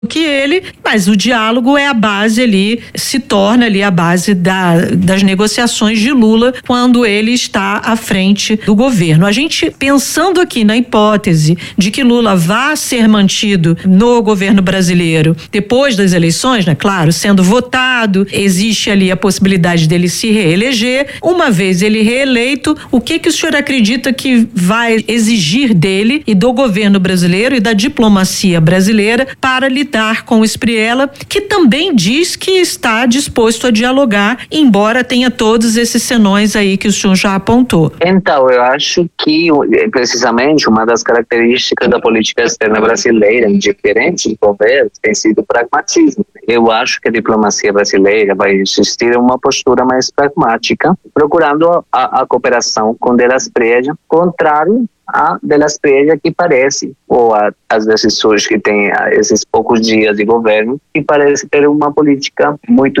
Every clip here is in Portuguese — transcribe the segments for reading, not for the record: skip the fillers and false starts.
que ele, mas o diálogo é a base ali, se torna ali a base das negociações de Lula quando ele está à frente do governo. A gente pensando aqui na hipótese de que Lula vá ser mantido no governo brasileiro depois das eleições, né? Claro, sendo votado, existe ali a possibilidade dele se reeleger. Uma vez ele reeleito, o que o senhor acredita que vai exigir dele e do governo brasileiro e da diplomacia brasileira para lidar com o Spriella, que também diz que está disposto a dialogar, embora tenha todos esses senões aí que o senhor já apontou? Então, eu acho que precisamente uma das características da política externa brasileira, diferente de governos, tem sido o pragmatismo. Eu acho que a diplomacia brasileira vai insistir em uma postura mais pragmática, procurando a cooperação com De Las Preja, contrário a De Las Preja, que parece, ou as decisões que tem esses poucos dias de governo, que parece ter uma política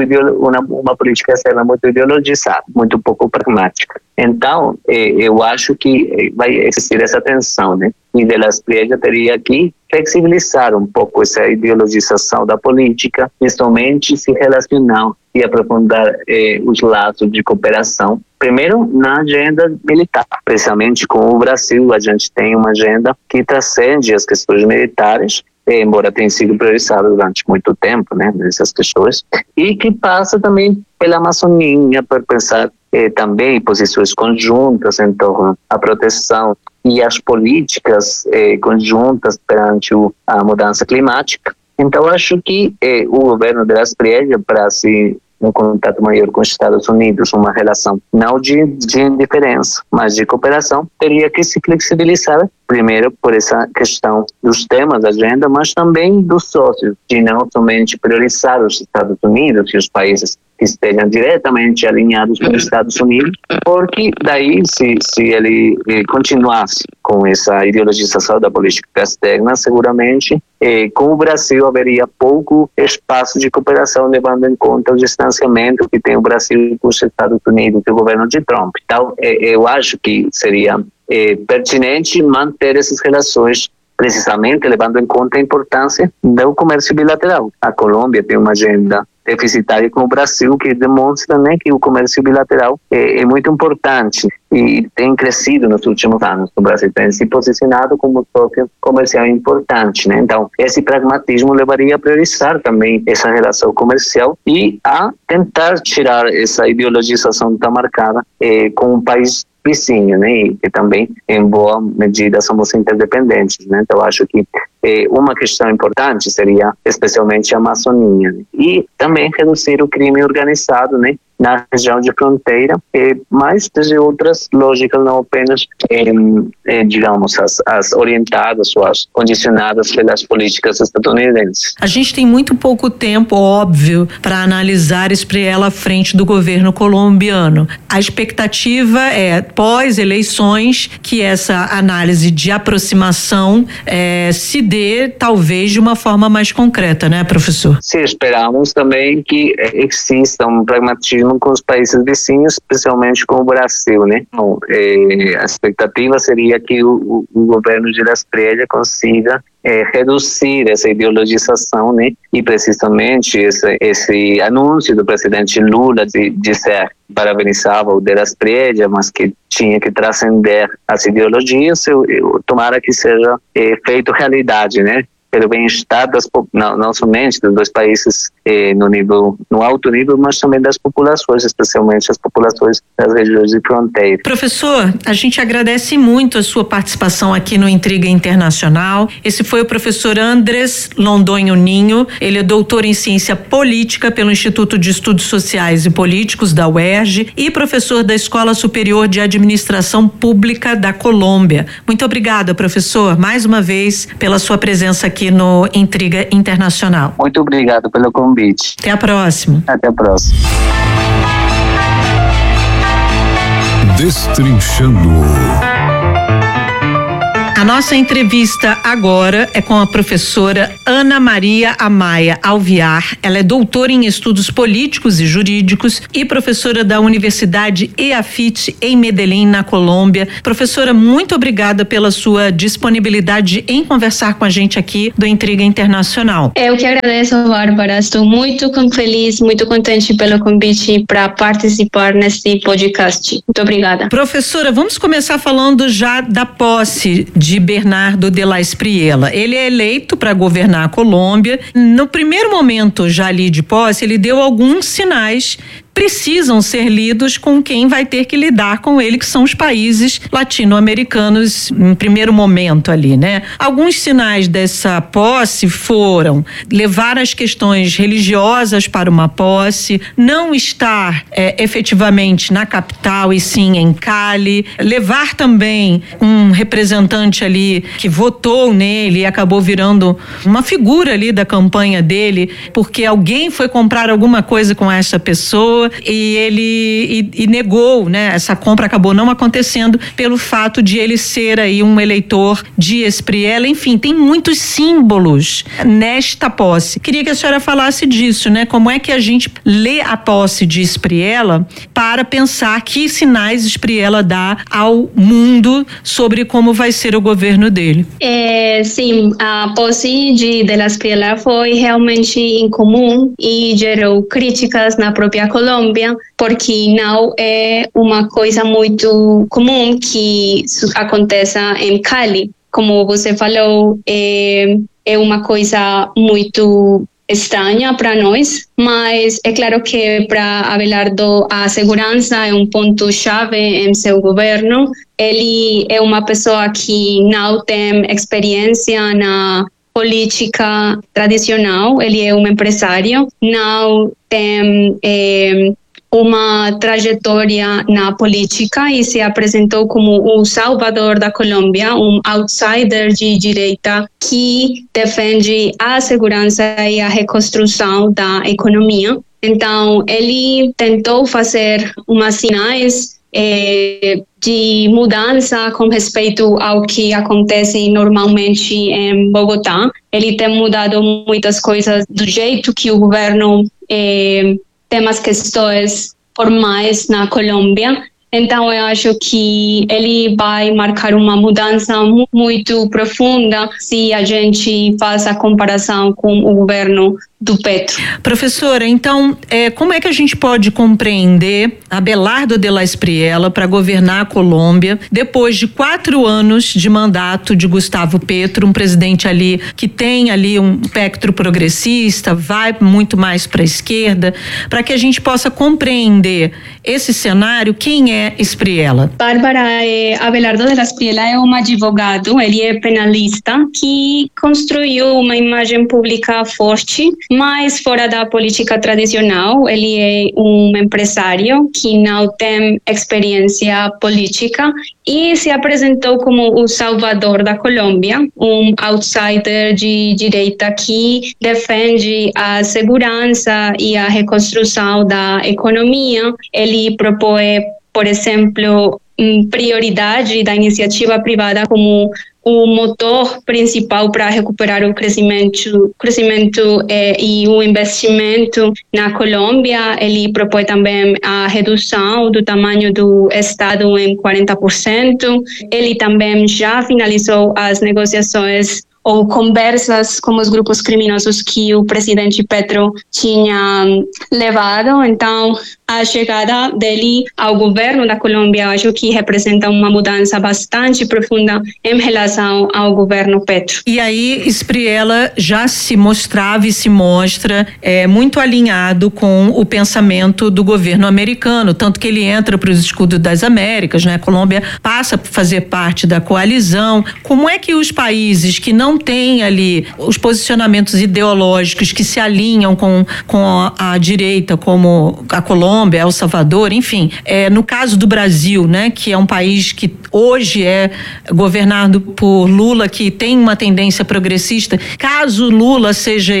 uma política externa muito ideologizada, muito pouco pragmática. Então, eu acho que vai existir essa tensão, né? E De Las Preja teria que flexibilizar um pouco essa ideologização da política, principalmente se relacionar e aprofundar os laços de cooperação. Primeiro, na agenda militar. Precisamente com o Brasil, a gente tem uma agenda que transcende as questões militares, embora tenha sido priorizada durante muito tempo, né, nessas questões, e que passa também pela Amazônia, para pensar também posições conjuntas em torno à proteção e as políticas conjuntas perante a mudança climática. Então, acho que o governo de Las Preja, para se um contato maior com os Estados Unidos, uma relação não de indiferença, mas de cooperação, teria que se flexibilizar, primeiro por essa questão dos temas da agenda, mas também dos sócios, de não somente priorizar os Estados Unidos e os países que estejam diretamente alinhados com os Estados Unidos, porque daí, se ele continuasse com essa ideologização da política externa, seguramente com o Brasil haveria pouco espaço de cooperação, levando em conta o distanciamento que tem o Brasil com os Estados Unidos e o governo de Trump. Então, eu acho que seria pertinente manter essas relações, precisamente levando em conta a importância do comércio bilateral. A Colômbia tem uma agenda deficitária com o Brasil, que demonstra, né, que o comércio bilateral é muito importante e tem crescido nos últimos anos. O Brasil tem se posicionado como sócio comercial importante, né? Então, esse pragmatismo levaria a priorizar também essa relação comercial e a tentar tirar essa ideologização tão marcada com o país vizinho, né? E que também, em boa medida, somos interdependentes, né? Então, acho que uma questão importante seria especialmente a Amazônia, né? E também reduzir o crime organizado, né, na região de fronteira, mas desde outras lógicas, não apenas, digamos, as orientadas ou as condicionadas pelas políticas estadunidenses. A gente tem muito pouco tempo, óbvio, para analisar Spriella à frente do governo colombiano. A expectativa é, pós-eleições, que essa análise de aproximação se dê, talvez, de uma forma mais concreta, né, professor? Sim, esperamos também que exista um pragmatismo com os países vizinhos, especialmente com o Brasil, né? Então, a expectativa seria que o governo de Las Preja consiga reduzir essa ideologização, né? E precisamente esse anúncio do presidente Lula de dizer parabenizava o De Las Preja, mas que tinha que transcender as ideologias, tomara que seja feito realidade, né? Pelo bem-estar não somente dos dois países no alto nível, mas também das populações, especialmente as populações das regiões de fronteira. Professor, a gente agradece muito a sua participação aqui no Intriga Internacional. Esse foi o professor Andrés Londoño Ninho. Ele é doutor em ciência política pelo Instituto de Estudos Sociais e Políticos da UERJ e professor da Escola Superior de Administração Pública da Colômbia. Muito obrigada, professor, mais uma vez pela sua presença aqui no Intriga Internacional. Muito obrigado pelo convite. Até a próxima. Até a próxima. Destrinchando. A nossa entrevista agora é com a professora Ana Maria Amaya Alviar. Ela é doutora em estudos políticos e jurídicos e professora da Universidade EAFIT em Medellín, na Colômbia. Professora, muito obrigada pela sua disponibilidade em conversar com a gente aqui do Intriga Internacional. Eu que agradeço, Bárbara. Estou muito feliz, muito contente pelo convite para participar neste podcast. Muito obrigada. Professora, vamos começar falando já da posse de Bernardo de la Espriella. Ele é eleito para governar a Colômbia. No primeiro momento já ali de posse, ele deu alguns sinais precisam ser lidos com quem vai ter que lidar com ele, que são os países latino-americanos em primeiro momento ali, né? Alguns sinais dessa posse foram levar as questões religiosas para uma posse, não estar efetivamente na capital e sim em Cali, levar também um representante ali que votou nele e acabou virando uma figura ali da campanha dele, porque alguém foi comprar alguma coisa com essa pessoa e ele negou, né? Essa compra acabou não acontecendo pelo fato de ele ser aí um eleitor de Espriella. Enfim, tem muitos símbolos nesta posse. Queria que a senhora falasse disso, né? Como é que a gente lê a posse de Espriella para pensar que sinais Espriella dá ao mundo sobre como vai ser o governo dele? Sim, a posse de la Espriella foi realmente incomum e gerou críticas na própria Colômbia, porque não é uma coisa muito comum que aconteça em Cali. Como você falou, é uma coisa muito estranha para nós, mas é claro que para Abelardo a segurança é um ponto-chave em seu governo. Ele é uma pessoa que não tem experiência na política tradicional, ele é um empresário, não tem uma trajetória na política e se apresentou como o salvador da Colômbia, um outsider de direita que defende a segurança e a reconstrução da economia. Então, ele tentou fazer umas sinais de mudança com respeito ao que acontece normalmente em Bogotá. Ele tem mudado muitas coisas do jeito que o governo tem as questões formais na Colômbia. Então, eu acho que ele vai marcar uma mudança muito profunda se a gente faz a comparação com o governo do Petro. Professora, então, como é que a gente pode compreender Abelardo de la Espriella para governar a Colômbia depois de 4 anos de mandato de Gustavo Petro, um presidente ali que tem ali um espectro progressista, vai muito mais para a esquerda, para que a gente possa compreender esse cenário? Quem é Espriella? Bárbara, Abelardo de la Espriella é um advogado, ele é penalista que construiu uma imagem pública forte, mas fora da política tradicional. Ele é um empresário que não tem experiência política e se apresentou como o salvador da Colômbia, um outsider de direita que defende a segurança e a reconstrução da economia. Ele propõe, por exemplo, prioridade da iniciativa privada como o motor principal para recuperar o crescimento e o investimento na Colômbia. Ele propõe também a redução do tamanho do Estado em 40%. Ele também já finalizou as negociações ou conversas com os grupos criminosos que o presidente Petro tinha levado. Então, a chegada dele ao governo da Colômbia, acho que representa uma mudança bastante profunda em relação ao governo Petro. E aí, Espriella já se mostrava e se mostra muito alinhado com o pensamento do governo americano, tanto que ele entra para os escudos das Américas, né? A Colômbia passa a fazer parte da coalizão. Como é que os países que não têm ali os posicionamentos ideológicos que se alinham com a direita, como a Colômbia, Colômbia, El Salvador, enfim. No caso do Brasil, né, que é um país que hoje é governado por Lula, que tem uma tendência progressista, caso Lula seja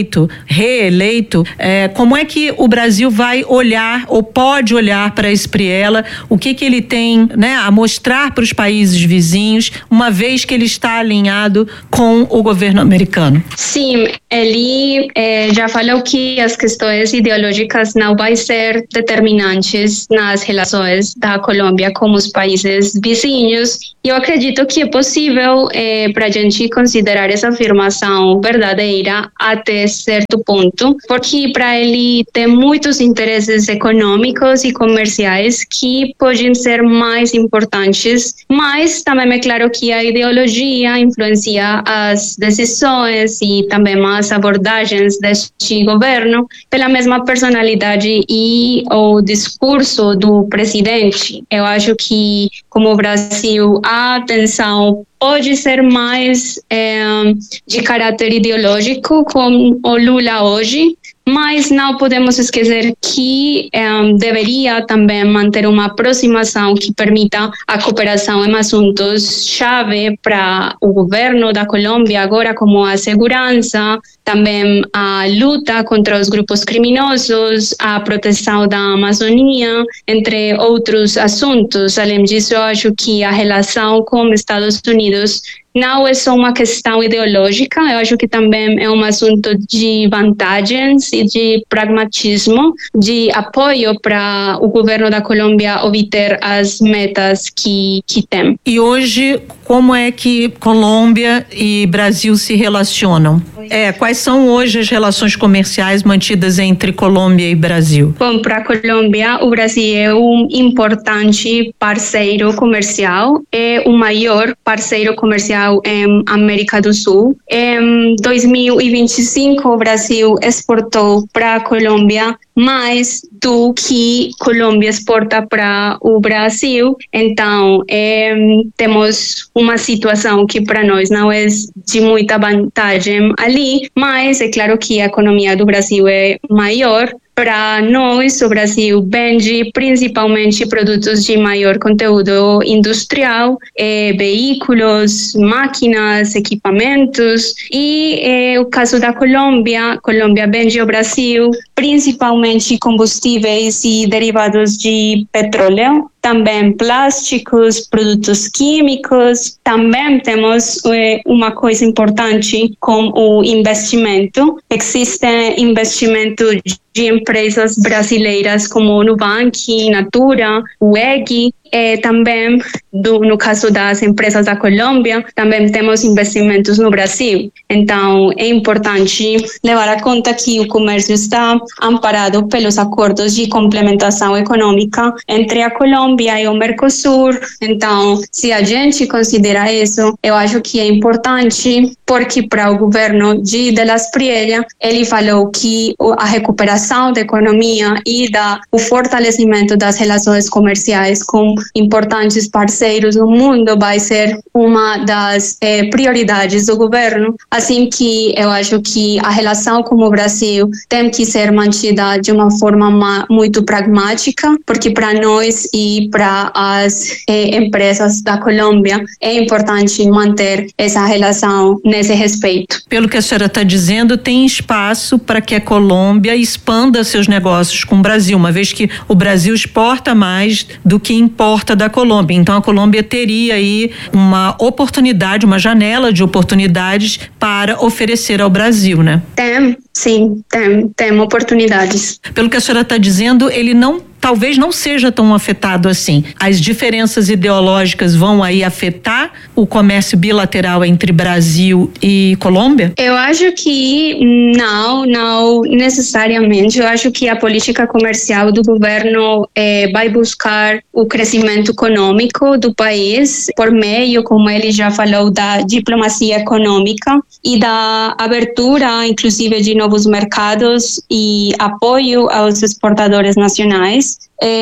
reeleito, como é que o Brasil vai olhar ou pode olhar para a Espriella, o que ele tem, né, a mostrar para os países vizinhos, uma vez que ele está alinhado com o governo americano? Sim, ele já falou que as questões ideológicas não vão ser determinantes nas relações da Colômbia com os países vizinhos. Eu acredito que é possível para a gente considerar essa afirmação verdadeira até certo ponto, porque para ele tem muitos interesses econômicos e comerciais que podem ser mais importantes, mas também é claro que a ideologia influencia as decisões e também as abordagens deste governo pela mesma personalidade e o discurso do presidente. Eu acho que, como o Brasil, a atenção pode ser mais de caráter ideológico, como o Lula hoje, mas não podemos esquecer que deveria também manter uma aproximação que permita a cooperação em assuntos-chave para o governo da Colômbia agora, como a segurança, também a luta contra os grupos criminosos, a proteção da Amazônia, entre outros assuntos. Além disso, eu acho que a relação com os Estados Unidos não é só uma questão ideológica, eu acho que também é um assunto de vantagens e de pragmatismo, de apoio para o governo da Colômbia obter as metas que tem. E hoje, como é que Colômbia e Brasil se relacionam? Quais são hoje as relações comerciais mantidas entre Colômbia e Brasil? Bom, para a Colômbia, o Brasil é um importante parceiro comercial, é o maior parceiro comercial em América do Sul. Em 2025, o Brasil exportou para a Colômbia mais do que Colômbia exporta para o Brasil. Então, temos uma situação que para nós não é de muita vantagem ali, mas é claro que a economia do Brasil é maior. Para nós, o Brasil vende principalmente produtos de maior conteúdo industrial, veículos, máquinas, equipamentos. E o caso da Colômbia vende ao Brasil principalmente combustíveis e derivados de petróleo, também plásticos, produtos químicos. Também temos uma coisa importante com o investimento. Existe investimento de empresas brasileiras como Nubank, Natura, WEG. Também, no caso das empresas da Colômbia, também temos investimentos no Brasil. Então, é importante levar a conta que o comércio está amparado pelos acordos de complementação econômica entre a Colômbia e o Mercosul. Então, se a gente considera isso, eu acho que é importante, porque para o governo de Espriella, ele falou que a recuperação da economia e o fortalecimento das relações comerciais com importantes parceiros no mundo vai ser uma das prioridades do governo. Assim que eu acho que a relação com o Brasil tem que ser mantida de uma forma muito pragmática, porque para nós e para as empresas da Colômbia é importante manter essa relação nesse respeito. Pelo que a senhora está dizendo, tem espaço para que a Colômbia expanda seus negócios com o Brasil, uma vez que o Brasil exporta mais do que importa da Colômbia. Então a Colômbia teria aí uma oportunidade, uma janela de oportunidades para oferecer ao Brasil, né? Tem oportunidades. Pelo que a senhora está dizendo, ele talvez não seja tão afetado assim. As diferenças ideológicas vão aí afetar o comércio bilateral entre Brasil e Colômbia? Eu acho que não necessariamente. Eu acho que a política comercial do governo vai buscar o crescimento econômico do país por meio, como ele já falou, da diplomacia econômica e da abertura, inclusive, de novos mercados e apoio aos exportadores nacionais. mas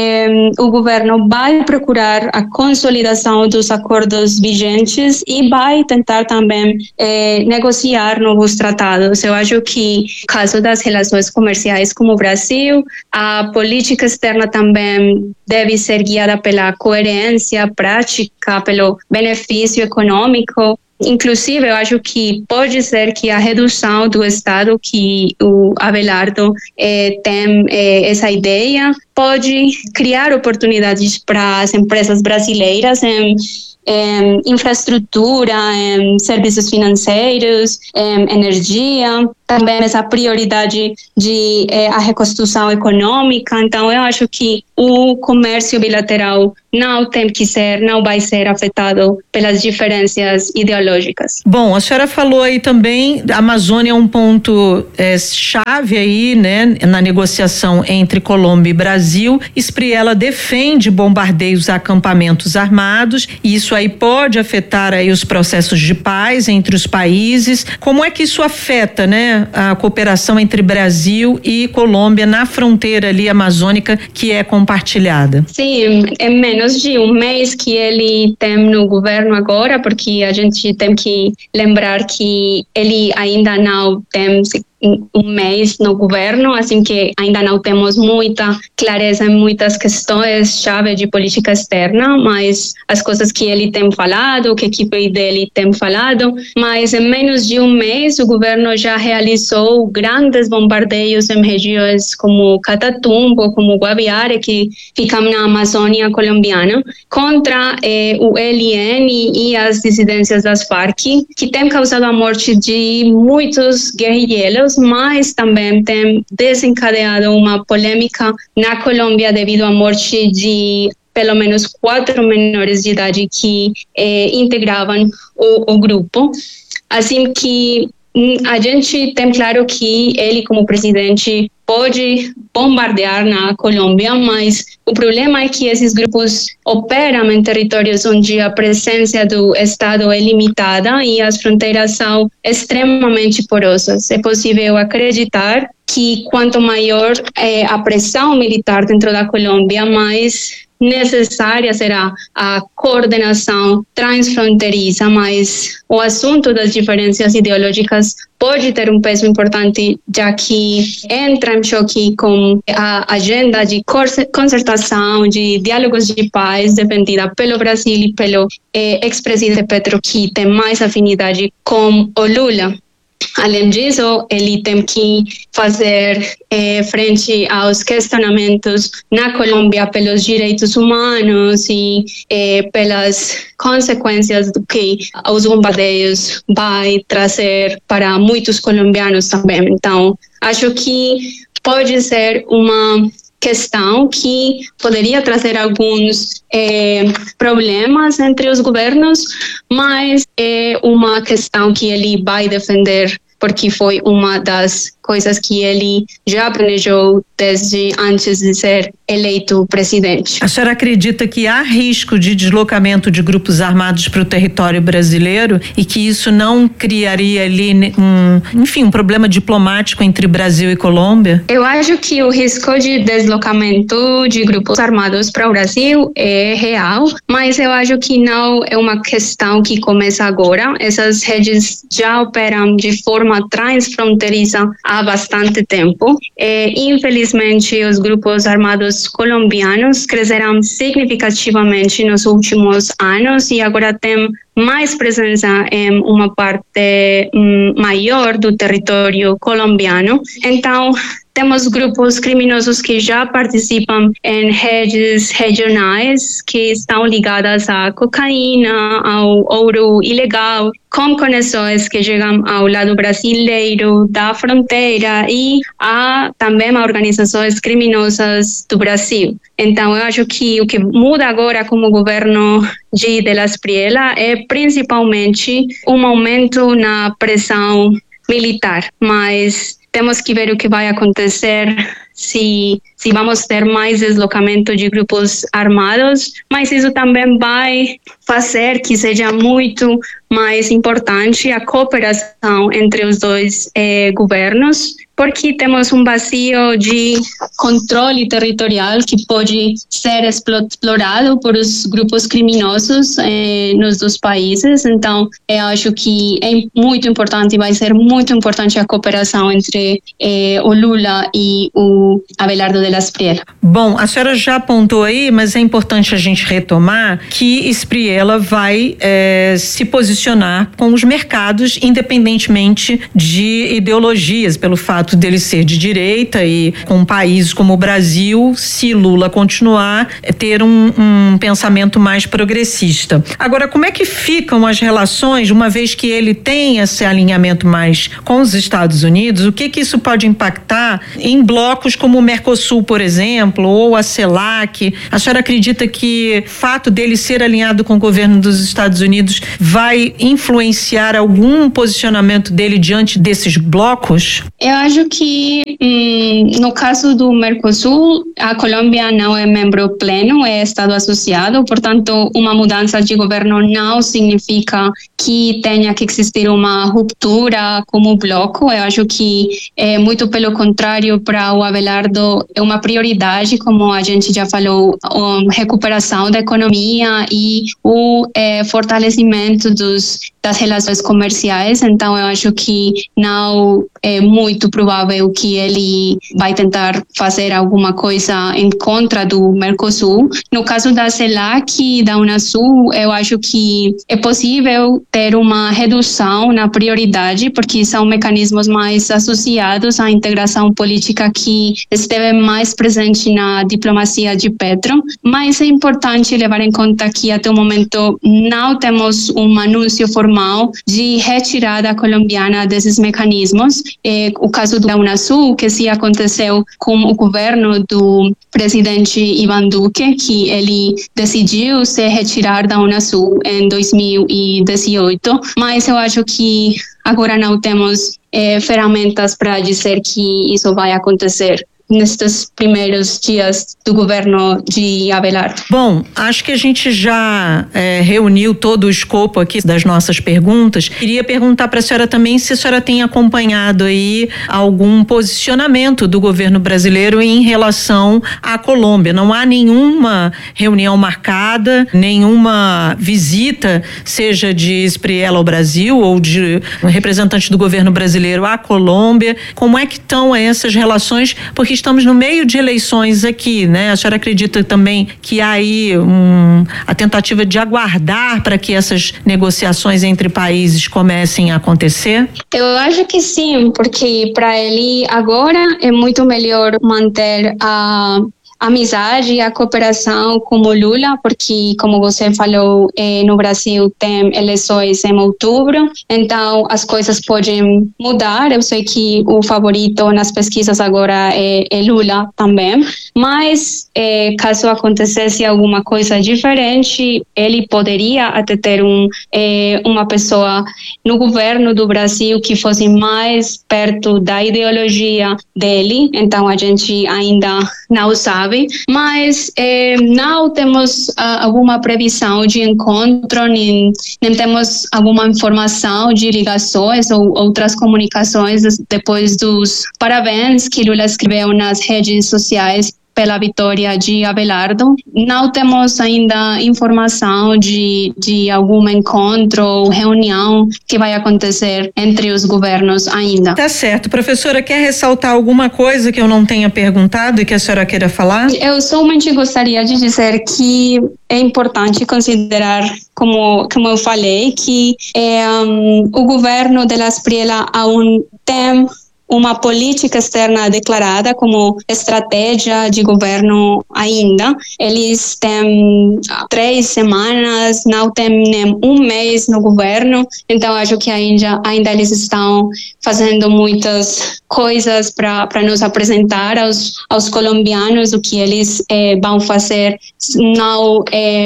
o governo vai procurar a consolidação dos acordos vigentes e vai tentar também negociar novos tratados. Eu acho que, no caso das relações comerciais com o Brasil, a política externa também deve ser guiada pela coerência prática, pelo benefício econômico. Inclusive, eu acho que pode ser que a redução do Estado, que o Abelardo tem essa ideia, pode criar oportunidades para as empresas brasileiras em infraestrutura, em serviços financeiros, em energia, também essa prioridade de a reconstrução econômica. Então, eu acho que o comércio bilateral não vai ser afetado pelas diferenças ideológicas. Bom, a senhora falou aí também, a Amazônia é um ponto chave aí, né, na negociação entre Colômbia e Brasil. Espriella defende bombardeios a acampamentos armados, e isso aí pode afetar aí os processos de paz entre os países. Como é que isso afeta, né, a cooperação entre Brasil e Colômbia na fronteira ali amazônica que é compartilhada? Sim, é menos de um mês que ele tem no governo agora, porque a gente tem que lembrar que ele ainda não tem um mês no governo, assim que ainda não temos muita clareza em muitas questões-chave de política externa, mas as coisas que ele tem falado, o que a equipe dele tem falado, mas em menos de um mês o governo já realizou grandes bombardeios em regiões como Catatumbo, como Guaviare, que ficam na Amazônia colombiana, contra o ELN e as dissidências das Farc, que tem causado a morte de muitos guerrilheiros, mas também tem desencadeado uma polêmica na Colômbia devido à morte de pelo menos 4 menores de idade que integravam o grupo. Assim que a gente tem claro que ele, como presidente, pode bombardear na Colômbia, mas o problema é que esses grupos operam em territórios onde a presença do Estado é limitada e as fronteiras são extremamente porosas. É possível acreditar que quanto maior a pressão militar dentro da Colômbia, mais necessária será a coordenação transfronteiriça, mas o assunto das diferenças ideológicas pode ter um peso importante, já que entra em choque com a agenda de concertação, de diálogos de paz, defendida pelo Brasil e pelo ex-presidente Petro, que tem mais afinidade com o Lula. Além disso, ele tem que fazer frente aos questionamentos na Colômbia pelos direitos humanos e pelas consequências do que os bombardeios vai trazer para muitos colombianos também. Então, acho que pode ser uma questão que poderia trazer alguns problemas entre os governos, mas é uma questão que ele vai defender porque foi uma das coisas que ele já planejou desde antes de ser eleito presidente. A senhora acredita que há risco de deslocamento de grupos armados para o território brasileiro e que isso não criaria ali um problema diplomático entre Brasil e Colômbia? Eu acho que o risco de deslocamento de grupos armados para o Brasil é real, mas eu acho que não é uma questão que começa agora. Essas redes já operam de forma transfronteiriça há bastante tempo. Infelizmente, os grupos armados colombianos cresceram significativamente nos últimos anos e agora tem mais presença em uma parte maior do território colombiano. Então, temos grupos criminosos que já participam em redes regionais que estão ligadas à cocaína, ao ouro ilegal, com conexões que chegam ao lado brasileiro da fronteira e também a organizações criminosas do Brasil. Então, eu acho que o que muda agora com o governo de Espriella é principalmente um aumento na pressão militar, mas temos que ver o que vai acontecer, se vamos ter mais deslocamento de grupos armados, mas isso também vai fazer que seja muito mais importante a cooperação entre os dois governos, porque temos um vazio de controle territorial que pode ser explorado por os grupos criminosos nos dois países. Então, eu acho que é muito importante, vai ser muito importante a cooperação entre o Lula e o Abelardo de la Espriella. Bom, a senhora já apontou aí, mas é importante a gente retomar que Espriella vai se posicionar com os mercados, independentemente de ideologias, pelo fato dele ser de direita e com países como o Brasil, se Lula continuar, ter um pensamento mais progressista. Agora, como é que ficam as relações, uma vez que ele tem esse alinhamento mais com os Estados Unidos? O que isso pode impactar em blocos como o Mercosul, por exemplo, ou a CELAC? A senhora acredita que o fato dele ser alinhado com o governo dos Estados Unidos vai influenciar algum posicionamento dele diante desses blocos? Eu acho que no caso do Mercosul, a Colômbia não é membro pleno, é Estado associado, portanto, uma mudança de governo não significa que tenha que existir uma ruptura como bloco. Eu acho que muito pelo contrário, para o Abelardo é uma prioridade, como a gente já falou, a recuperação da economia e o fortalecimento das relações comerciais. Então, eu acho que não é muito provável que ele vai tentar fazer alguma coisa em contra do Mercosul. No caso da CELAC e da Unasul, eu acho que é possível ter uma redução na prioridade, porque são mecanismos mais associados à integração política que esteve mais presente na diplomacia de Petro. Mas é importante levar em conta que até o momento não temos um anúncio formal de retirada colombiana desses mecanismos. O caso da Unasul, que se aconteceu com o governo do presidente Iván Duque, que ele decidiu se retirar da Unasul em 2018, mas eu acho que agora não temos ferramentas para dizer que isso vai acontecer nestes primeiros dias do governo de Abelardo. Bom, acho que a gente já reuniu todo o escopo aqui das nossas perguntas. Queria perguntar para a senhora também se a senhora tem acompanhado aí algum posicionamento do governo brasileiro em relação à Colômbia. Não há nenhuma reunião marcada, nenhuma visita, seja de Espriella ao Brasil ou de um representante do governo brasileiro à Colômbia. Como é que estão essas relações? Porque estamos no meio de eleições aqui, né? A senhora acredita também que há aí a tentativa de aguardar para que essas negociações entre países comecem a acontecer? Eu acho que sim, porque para ele agora é muito melhor manter a amizade e a cooperação com o Lula, porque, como você falou, no Brasil tem eleições em outubro, então as coisas podem mudar. Eu sei que o favorito nas pesquisas agora é Lula também, mas caso acontecesse alguma coisa diferente, ele poderia até ter uma pessoa no governo do Brasil que fosse mais perto da ideologia dele. Então a gente ainda não sabe, mas não temos alguma previsão de encontro, nem temos alguma informação de ligações ou outras comunicações depois dos parabéns que Lula escreveu nas redes sociais pela vitória de Abelardo. Não temos ainda informação de algum encontro ou reunião que vai acontecer entre os governos ainda. Tá certo. Professora, quer ressaltar alguma coisa que eu não tenha perguntado e que a senhora queira falar? Eu somente gostaria de dizer que é importante considerar, como eu falei, que o governo de la Espriella aún tem uma política externa declarada como estratégia de governo ainda. Eles têm 3 semanas, não têm nem um mês no governo, então acho que ainda eles estão fazendo muitas coisas para nos apresentar aos colombianos o que eles vão fazer, não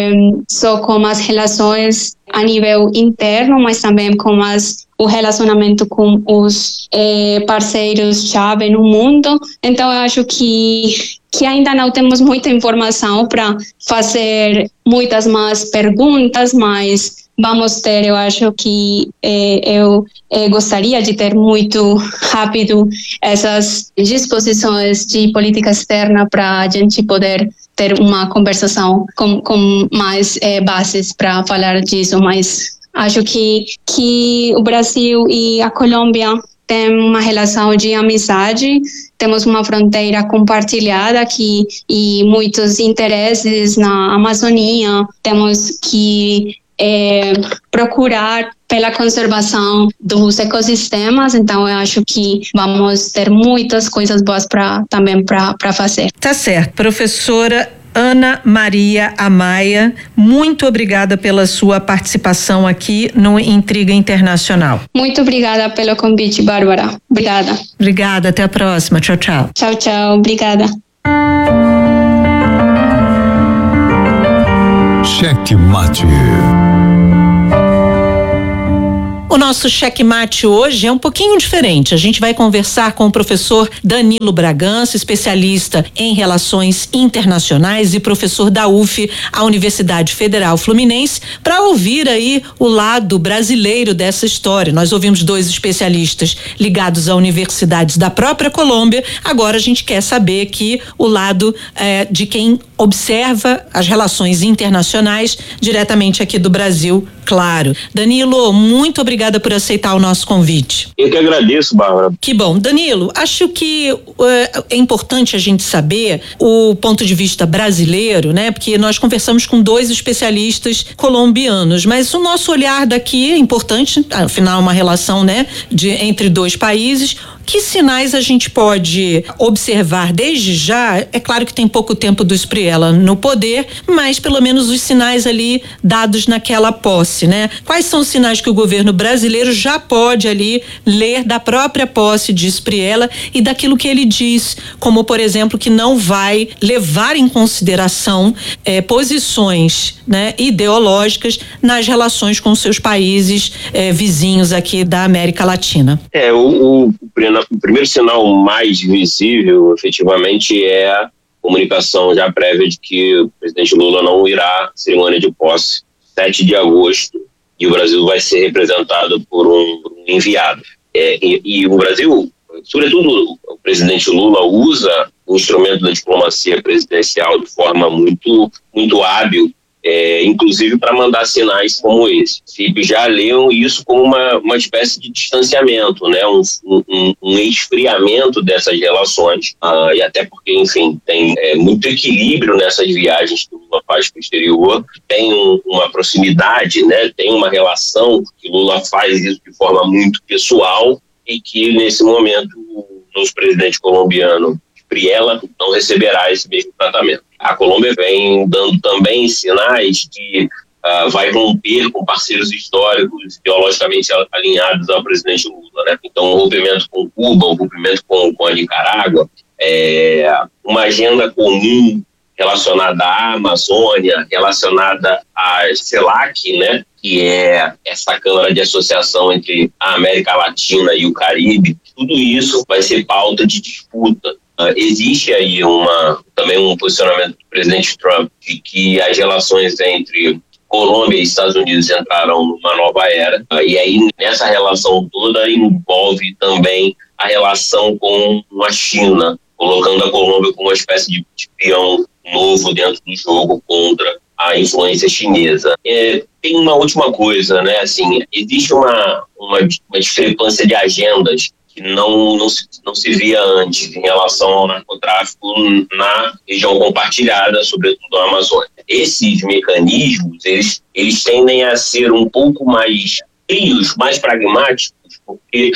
só com as relações a nível interno, mas também com o relacionamento com os parceiros-chave no mundo. Então, eu acho que ainda não temos muita informação para fazer muitas mais perguntas, mas vamos ter, eu acho que eu gostaria de ter muito rápido essas disposições de política externa para a gente poder ter uma conversação com mais bases para falar disso, mas acho que o Brasil e a Colômbia têm uma relação de amizade, temos uma fronteira compartilhada aqui e muitos interesses na Amazônia, temos que procurar pela conservação dos ecossistemas, então eu acho que vamos ter muitas coisas boas também para fazer. Tá certo. Professora Ana Maria Amaya, muito obrigada pela sua participação aqui no Intriga Internacional. Muito obrigada pelo convite, Bárbara. Obrigada. Obrigada, até a próxima. Tchau, tchau. Tchau, tchau. Obrigada. Cheque Mate. O nosso checkmate hoje é um pouquinho diferente. A gente vai conversar com o professor Danilo Bragança, especialista em relações internacionais e professor da UF, a Universidade Federal Fluminense, para ouvir aí o lado brasileiro dessa história. Nós ouvimos 2 especialistas ligados a universidades da própria Colômbia. Agora a gente quer saber aqui o lado de quem observa as relações internacionais diretamente aqui do Brasil, claro. Danilo, muito obrigada por aceitar o nosso convite. Eu que agradeço, Bárbara. Que bom. Danilo, acho que é importante a gente saber o ponto de vista brasileiro, né? Porque nós conversamos com 2 especialistas colombianos, mas o nosso olhar daqui é importante, afinal, uma relação, né, entre 2 países. Que sinais a gente pode observar desde já? É claro que tem pouco tempo do Espriella no poder, mas pelo menos os sinais ali dados naquela posse, né? Quais são os sinais que o governo brasileiro já pode ali ler da própria posse de Espriella e daquilo que ele diz, como por exemplo que não vai levar em consideração posições, né, ideológicas nas relações com seus países vizinhos aqui da América Latina? O primeiro sinal mais visível, efetivamente, é a comunicação já prévia de que o presidente Lula não irá à cerimônia de posse 7 de agosto e o Brasil vai ser representado por um enviado. E o Brasil, sobretudo o presidente Lula, usa o instrumento da diplomacia presidencial de forma muito, muito hábil, inclusive para mandar sinais como esse. Se já leram isso como uma espécie de distanciamento, né? Um esfriamento dessas relações, e até porque, enfim, tem muito equilíbrio nessas viagens que o Lula faz para o exterior, tem uma proximidade, né? Tem uma relação que o Lula faz isso de forma muito pessoal e que, nesse momento, o nosso presidente colombiano, Espriella, não receberá esse mesmo tratamento. A Colômbia vem dando também sinais que vai romper com parceiros históricos ideologicamente alinhados ao presidente Lula, né? Então, o rompimento com Cuba, o rompimento com a Nicarágua, uma agenda comum relacionada à Amazônia, relacionada à CELAC, né? Que é essa câmara de associação entre a América Latina e o Caribe. Tudo isso vai ser pauta de disputa. Existe aí também um posicionamento do presidente Trump de que as relações entre Colômbia e Estados Unidos entraram numa nova era, e aí nessa relação toda envolve também a relação com a China, colocando a Colômbia como uma espécie de peão novo dentro do jogo contra a influência chinesa. Tem uma última coisa, né? Assim, existe uma discrepância de agendas que não se via antes em relação ao narcotráfico na região compartilhada, sobretudo a Amazônia. Esses mecanismos, eles tendem a ser um pouco mais frios, mais pragmáticos, porque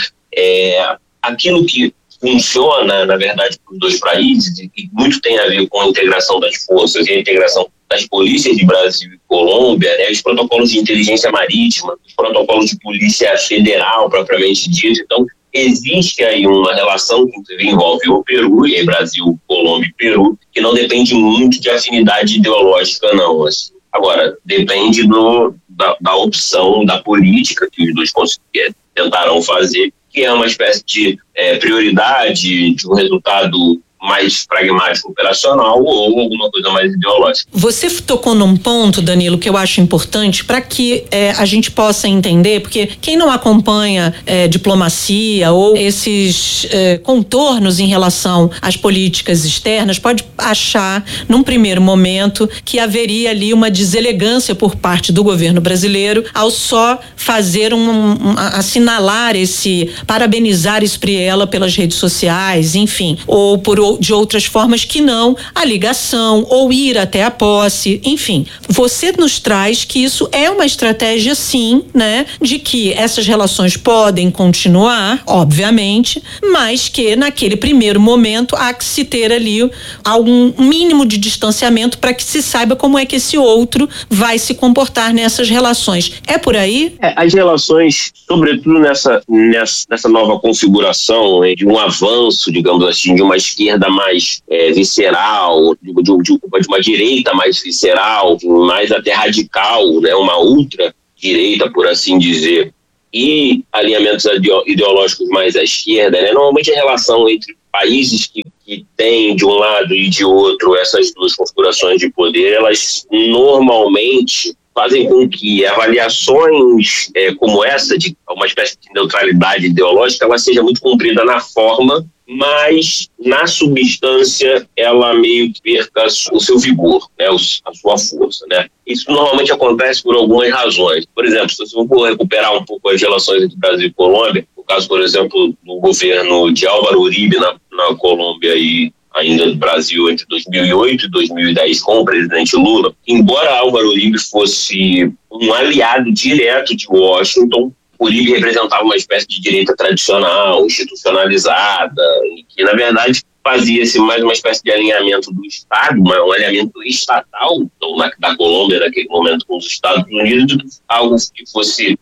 aquilo que funciona, na verdade, para os 2 países, e muito tem a ver com a integração das forças e a integração das polícias de Brasil e Colômbia, né, os protocolos de inteligência marítima, os protocolos de polícia federal, propriamente dito. Então, existe aí uma relação que envolve o Peru, e aí Brasil, Colômbia e Peru, que não depende muito de afinidade ideológica, não. Assim. Agora, depende da opção da política que os 2 tentarão fazer, que é uma espécie de prioridade de um resultado mais pragmático, operacional ou alguma coisa mais ideológica. Você tocou num ponto, Danilo, que eu acho importante para que a gente possa entender, porque quem não acompanha diplomacia ou esses contornos em relação às políticas externas pode achar, num primeiro momento, que haveria ali uma deselegância por parte do governo brasileiro ao só fazer assinalar parabenizar Espriella pelas redes sociais, enfim, ou de outras formas que não a ligação ou ir até a posse, enfim. Você nos traz que isso é uma estratégia, sim, né, de que essas relações podem continuar, obviamente, mas que naquele primeiro momento há que se ter ali algum mínimo de distanciamento para que se saiba como é que esse outro vai se comportar nessas relações. É por aí? As relações, sobretudo nessa nova configuração de um avanço, digamos assim, de uma esquerda mais visceral, de uma direita mais visceral, mais até radical, né, uma ultra-direita, por assim dizer, e alinhamentos ideológicos mais à esquerda, né? Normalmente a relação entre países que têm de um lado e de outro essas duas configurações de poder, elas normalmente fazem com que avaliações como essa, de uma espécie de neutralidade ideológica, ela seja muito cumprida na forma, mas na substância ela meio que perca o seu vigor, né, a sua força, né? Isso normalmente acontece por algumas razões. Por exemplo, se você for recuperar um pouco as relações entre Brasil e Colômbia, no caso, por exemplo, do governo de Álvaro Uribe na Colômbia e ainda do Brasil entre 2008 e 2010 com o presidente Lula, embora Álvaro Uribe fosse um aliado direto de Washington, Uribe representava uma espécie de direita tradicional, institucionalizada, que na verdade fazia-se mais uma espécie de alinhamento do Estado, um alinhamento estatal da Colômbia naquele momento com os Estados Unidos, algo que fosse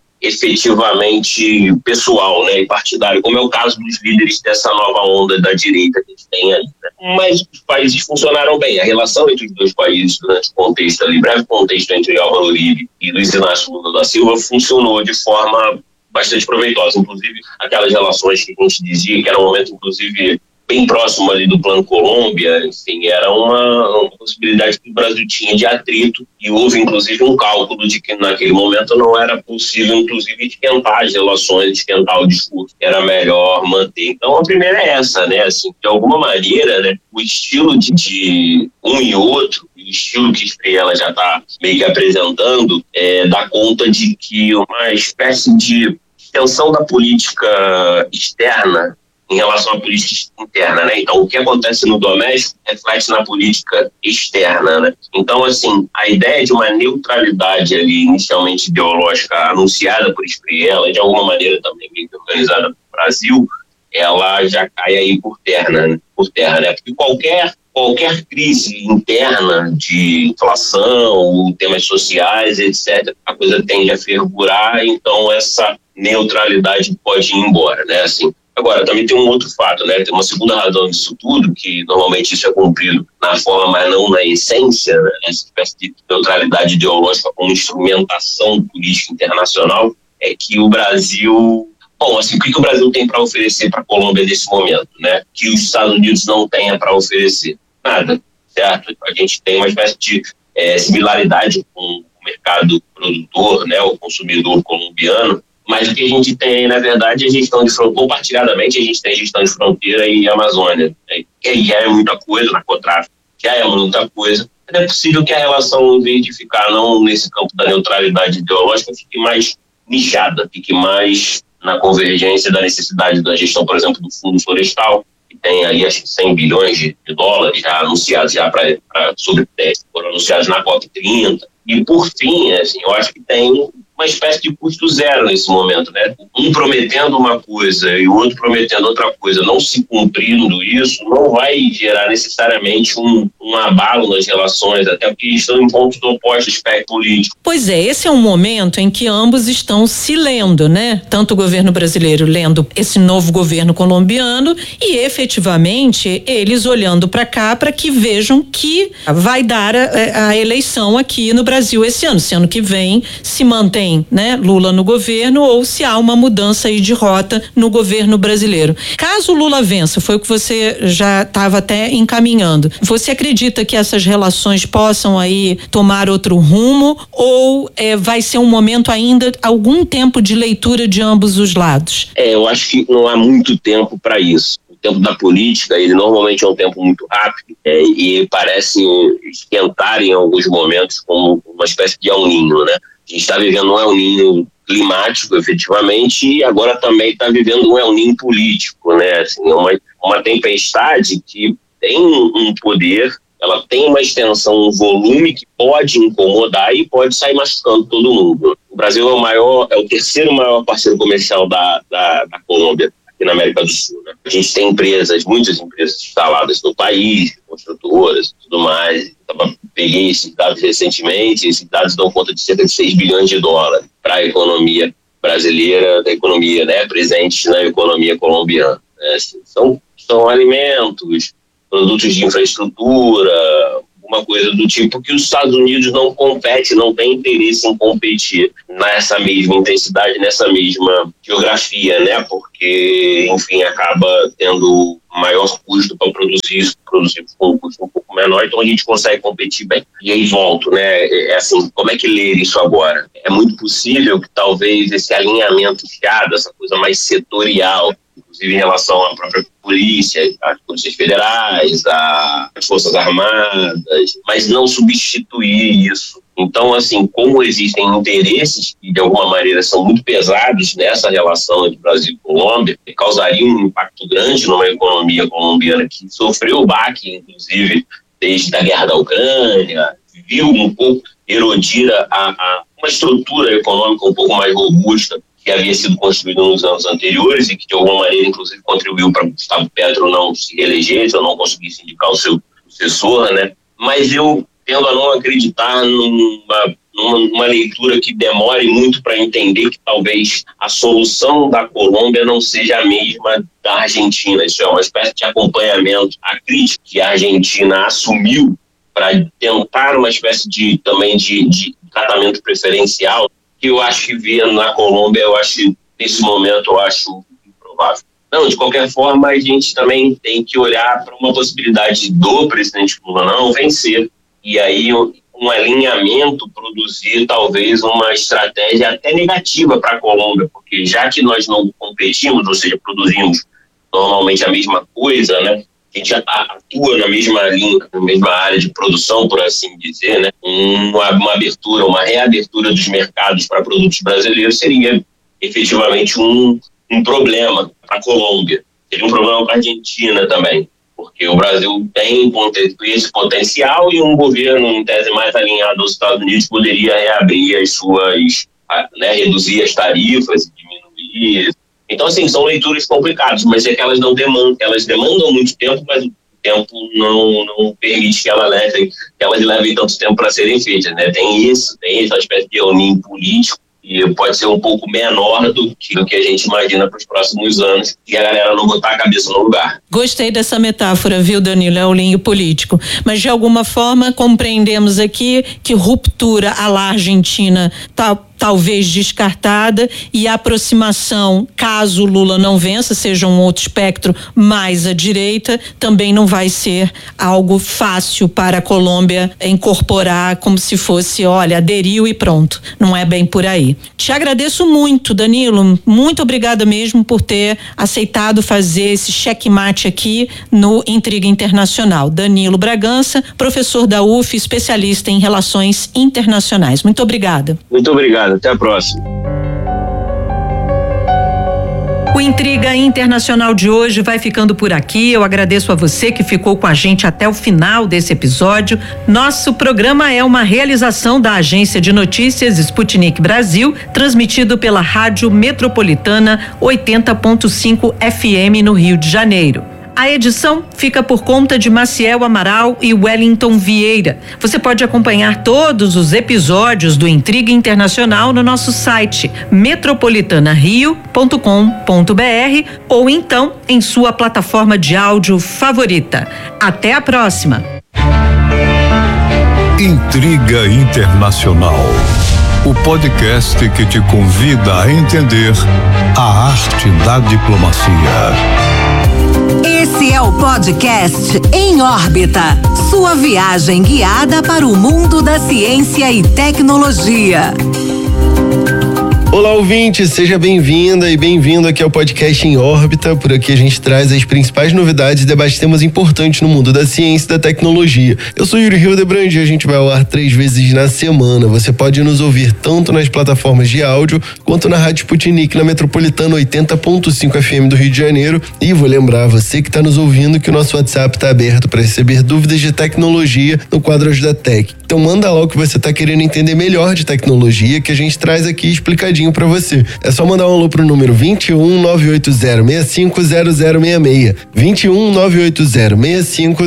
efetivamente pessoal, né, e partidário, como é o caso dos líderes dessa nova onda da direita que a gente tem aí, né? Mas os países funcionaram bem. A relação entre os dois países durante o contexto ali, breve contexto entre Álvaro Uribe e Luiz Inácio Lula da Silva, funcionou de forma bastante proveitosa. Inclusive, aquelas relações que a gente dizia que era um momento, inclusive, bem próximo ali do Plano Colômbia, enfim, era uma possibilidade que o Brasil tinha de atrito, e houve, inclusive, um cálculo de que naquele momento não era possível, inclusive, esquentar as relações, esquentar o discurso, era melhor manter. Então, a primeira é essa, né, assim, de alguma maneira, né, o estilo de um e outro, o estilo que Espriella já está meio que apresentando, dá conta de que uma espécie de extensão da política externa em relação à política interna, né? Então, o que acontece no doméstico reflete na política externa, né? Então, assim, a ideia de uma neutralidade ali, inicialmente ideológica, anunciada por Espriella, de alguma maneira também meio que organizada no Brasil, ela já cai aí por terra, né? Porque qualquer crise interna de inflação, temas sociais, etc., a coisa tende a fervurar, então essa neutralidade pode ir embora, né? Assim, agora, também tem um outro fato, né? Tem uma segunda razão disso tudo, que normalmente isso é cumprido na forma, mas não na essência, né? Essa espécie de neutralidade ideológica como instrumentação política internacional, é que o Brasil... Bom, assim, o que o Brasil tem para oferecer para a Colômbia nesse momento, né? Que os Estados Unidos não tenha para oferecer? Nada, certo? A gente tem uma espécie de similaridade com o mercado produtor, né? O consumidor colombiano, mas o que a gente tem, na verdade, é gestão de fronteira. Compartilhadamente, a gente tem gestão de fronteira e Amazônia. Né? Que já é muita coisa, narcotráfico já é muita coisa. É possível que a relação, em vez de ficar não nesse campo da neutralidade ideológica, fique mais nichada, fique mais na convergência da necessidade da gestão, por exemplo, do Fundo Florestal, que tem ali, acho que 100 bilhões de dólares já anunciados, foram anunciados na COP30. E, por fim, assim, eu acho que tem uma espécie de custo zero nesse momento, né? Um prometendo uma coisa e o outro prometendo outra coisa, não se cumprindo isso, não vai gerar necessariamente um abalo nas relações, até porque estão em pontos opostos do espectro político. Pois é, esse é um momento em que ambos estão se lendo, né? Tanto o governo brasileiro lendo esse novo governo colombiano e efetivamente eles olhando para cá para que vejam que vai dar a eleição aqui no Brasil esse ano. Esse ano que vem se mantém mantém, né, Lula no governo ou se há uma mudança aí de rota no governo brasileiro. Caso Lula vença, foi o que você já estava até encaminhando, você acredita que essas relações possam aí tomar outro rumo ou vai ser um momento ainda, algum tempo de leitura de ambos os lados? Eu acho que não há muito tempo para isso. O tempo da política, ele normalmente é um tempo muito rápido e parece esquentar em alguns momentos como uma espécie de El Niño, né? A gente está vivendo um El Niño climático, efetivamente, e agora também está vivendo um El Niño político, né? Assim, uma tempestade que tem um poder, ela tem uma extensão, um volume que pode incomodar e pode sair machucando todo mundo. O Brasil é o terceiro maior parceiro comercial da Colômbia, aqui na América do Sul, né? A gente tem muitas empresas instaladas no país, construtoras e tudo mais. Peguei esses dados recentemente, esses dados dão conta de cerca de 6 bilhões de dólares para a economia brasileira, da economia, né, presente na economia colombiana. Né? São alimentos, produtos de infraestrutura, uma coisa do tipo que os Estados Unidos não compete, não tem interesse em competir nessa mesma intensidade, nessa mesma geografia, né? Porque, enfim, acaba tendo maior custo para produzir com um custo um pouco menor, então a gente consegue competir bem. E aí volto, né? Assim, como é que ler isso agora? É muito possível que talvez esse alinhamento fiado, essa coisa mais setorial, inclusive em relação à própria polícia, às polícias federais, às forças armadas, mas não substituir isso. Então, assim, como existem interesses que de alguma maneira são muito pesados nessa relação entre Brasil e Colômbia, que causariam um impacto grande numa economia colombiana que sofreu baque, inclusive, desde a guerra da Ucrânia, viu um pouco erodir uma estrutura econômica um pouco mais robusta que havia sido construído nos anos anteriores e que de alguma maneira inclusive contribuiu para Gustavo Petro não se reeleger, ou não conseguisse indicar o seu sucessor, né? Mas eu tendo a não acreditar numa leitura que demore muito para entender que talvez a solução da Colômbia não seja a mesma da Argentina. Isso é uma espécie de acompanhamento à crítica que a Argentina assumiu para tentar uma espécie de tratamento preferencial, que eu acho que via na Colômbia, nesse momento, eu acho improvável. Não, de qualquer forma, a gente também tem que olhar para uma possibilidade do presidente Lula não vencer, e aí um alinhamento produzir talvez uma estratégia até negativa para a Colômbia, porque já que nós não competimos, ou seja, produzimos normalmente a mesma coisa, né? A gente atua na mesma linha, na mesma área de produção, por assim dizer, né? Uma abertura, uma reabertura dos mercados para produtos brasileiros seria efetivamente um problema para a Colômbia. Seria um problema para a Argentina também, porque o Brasil tem esse potencial e um governo, em tese mais alinhado aos Estados Unidos, poderia reabrir as suas, né, reduzir as tarifas, diminuir. Então, assim, são leituras complicadas, mas é que elas demandam muito tempo, mas o tempo não permite que elas levem tanto tempo para serem feitas, né? Tem essa espécie de união político, e pode ser um pouco menor do que a gente imagina para os próximos anos, e a galera não botar a cabeça no lugar. Gostei dessa metáfora, viu, Danilo? É o linho político. Mas, de alguma forma, compreendemos aqui que ruptura à la Argentina talvez descartada, e a aproximação, caso Lula não vença, seja um outro espectro mais à direita, também não vai ser algo fácil para a Colômbia incorporar, como se fosse, olha, aderiu e pronto. Não é bem por aí. Te agradeço muito, Danilo, muito obrigada mesmo por ter aceitado fazer esse checkmate aqui no Intriga Internacional. Danilo Bragança, professor da UF, especialista em relações internacionais. Muito obrigada. Muito obrigado. Até a próxima. O Intriga Internacional de hoje vai ficando por aqui. Eu agradeço a você que ficou com a gente até o final desse episódio. Nosso programa é uma realização da Agência de Notícias Sputnik Brasil, transmitido pela Rádio Metropolitana 80.5 FM no Rio de Janeiro. A edição fica por conta de Maciel Amaral e Wellington Vieira. Você pode acompanhar todos os episódios do Intriga Internacional no nosso site metropolitanario.com.br ou então em sua plataforma de áudio favorita. Até a próxima. Intriga Internacional. o podcast que te convida a entender a arte da diplomacia. Esse é o podcast Em Órbita, sua viagem guiada para o mundo da ciência e tecnologia. Olá, ouvinte, seja bem-vinda e bem-vindo aqui ao podcast Em Órbita. Por aqui a gente traz as principais novidades e debate temas importantes no mundo da ciência e da tecnologia. Eu sou Yuri Hildebrand e a gente vai ao ar 3 vezes na semana. Você pode nos ouvir tanto nas plataformas de áudio quanto na Rádio Sputnik, na Metropolitana 80.5 FM do Rio de Janeiro. E vou lembrar você que está nos ouvindo que o nosso WhatsApp está aberto para receber dúvidas de tecnologia no quadro Ajuda Tech. Então manda lá o que você está querendo entender melhor de tecnologia, que a gente traz aqui explicadinho para você. É só mandar um alô pro número 21 980 65 0066. 21 980 65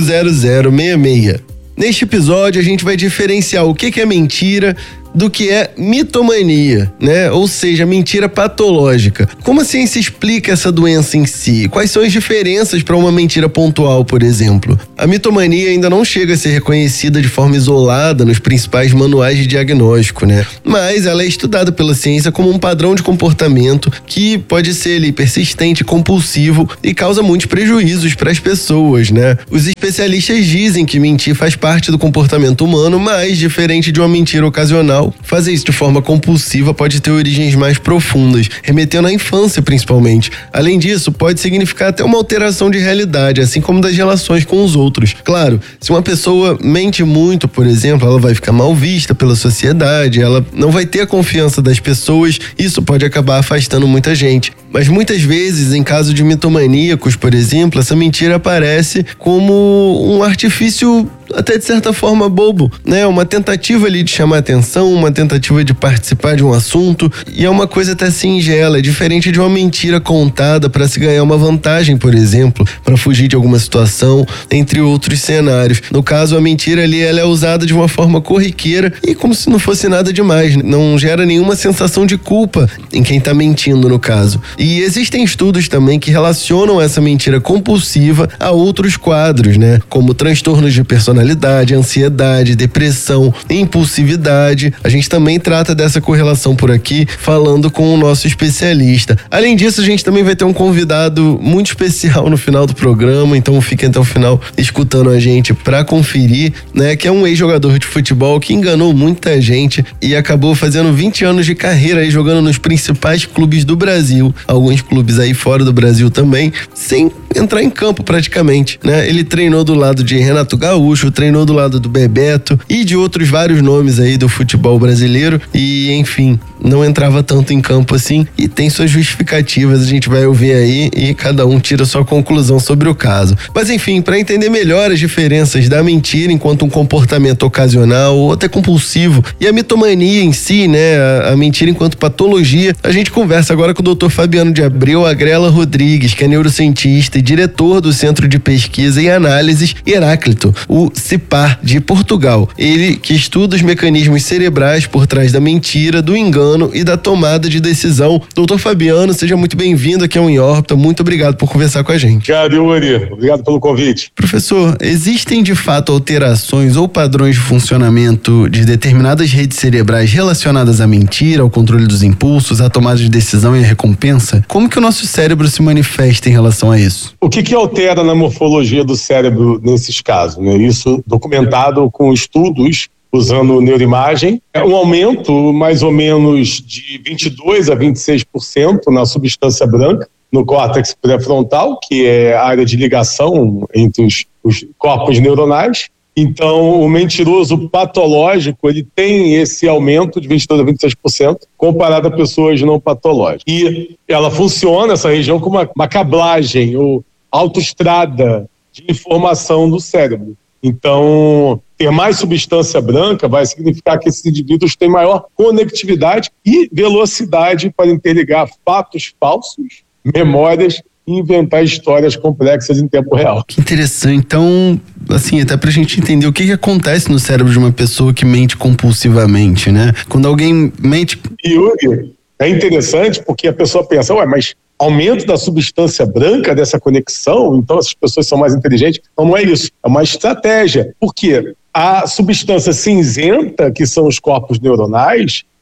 0066. Neste episódio a gente vai diferenciar o que é mentira do que é mitomania, né? Ou seja, mentira patológica. Como a ciência explica essa doença em si? Quais são as diferenças para uma mentira pontual, por exemplo? A mitomania ainda não chega a ser reconhecida de forma isolada nos principais manuais de diagnóstico, né? Mas ela é estudada pela ciência como um padrão de comportamento que pode ser ali persistente, compulsivo e causa muitos prejuízos para as pessoas, né? Os especialistas dizem que mentir faz parte do comportamento humano, mas diferente de uma mentira ocasional, fazer isso de forma compulsiva pode ter origens mais profundas, remetendo à infância principalmente. Além disso, pode significar até uma alteração de realidade, assim como das relações com os outros. Claro, se uma pessoa mente muito, por exemplo, ela vai ficar mal vista pela sociedade, ela não vai ter a confiança das pessoas, isso pode acabar afastando muita gente. Mas muitas vezes, em caso de mitomaníacos, por exemplo, essa mentira aparece como um artifício até de certa forma bobo, né? Uma tentativa ali de chamar atenção, uma tentativa de participar de um assunto, e é uma coisa até singela, é diferente de uma mentira contada para se ganhar uma vantagem, por exemplo, para fugir de alguma situação, entre outros cenários. No caso, a mentira ali, ela é usada de uma forma corriqueira e como se não fosse nada demais, não gera nenhuma sensação de culpa em quem tá mentindo, no caso. E existem estudos também que relacionam essa mentira compulsiva a outros quadros, né? Como transtornos de personalidade, ansiedade, depressão, impulsividade. A gente também trata dessa correlação por aqui, falando com o nosso especialista. Além disso, a gente também vai ter um convidado muito especial no final do programa, então fiquem até o final escutando a gente para conferir, né? Que é um ex-jogador de futebol que enganou muita gente e acabou fazendo 20 anos de carreira aí jogando nos principais clubes do Brasil, alguns clubes aí fora do Brasil também, sem entrar em campo praticamente, né? Ele treinou do lado de Renato Gaúcho, treinou do lado do Bebeto e de outros vários nomes aí do futebol brasileiro e, enfim, não entrava tanto em campo assim e tem suas justificativas, a gente vai ouvir aí e cada um tira sua conclusão sobre o caso. Mas enfim, para entender melhor as diferenças da mentira enquanto um comportamento ocasional ou até compulsivo e a mitomania em si, né, a mentira enquanto patologia, a gente conversa agora com o Dr. Fabiano de Abreu Agrela Rodrigues, que é neurocientista e diretor do Centro de Pesquisa e Análises Heráclito, o CIPAR de Portugal. Ele que estuda os mecanismos cerebrais por trás da mentira, do engano e da tomada de decisão. Doutor Fabiano, seja muito bem-vindo aqui ao Em Órbita. Muito obrigado por conversar com a gente. Obrigado, Yuri. Obrigado pelo convite. Professor, existem de fato alterações ou padrões de funcionamento de determinadas redes cerebrais relacionadas à mentira, ao controle dos impulsos, à tomada de decisão e à recompensa? Como que o nosso cérebro se manifesta em relação a isso? O que altera na morfologia do cérebro nesses casos, né? Isso documentado com estudos usando neuroimagem. É um aumento mais ou menos de 22% a 26% na substância branca, no córtex pré-frontal, que é a área de ligação entre os corpos neuronais. Então, o mentiroso patológico, ele tem esse aumento de 22% a 26% comparado a pessoas não patológicas. E ela funciona, essa região, como uma cablagem ou autoestrada de informação do cérebro. Então, ter mais substância branca vai significar que esses indivíduos têm maior conectividade e velocidade para interligar fatos falsos, memórias e inventar histórias complexas em tempo real. Que interessante. Então, assim, até pra gente entender o que acontece no cérebro de uma pessoa que mente compulsivamente, né? Quando alguém mente... Yuri, é interessante porque a pessoa pensa, mas aumento da substância branca dessa conexão, então essas pessoas são mais inteligentes. Então não é isso, é uma estratégia. Por quê? A substância cinzenta, que são os corpos neuronais,